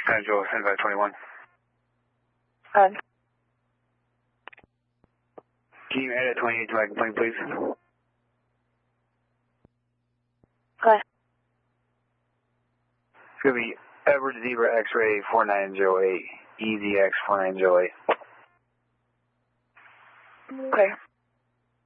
Angel 7521. Can you add a 28 to my complaint, please? Okay. It's going to be Edward Zebra X-Ray 4908, EZX 4908. Okay.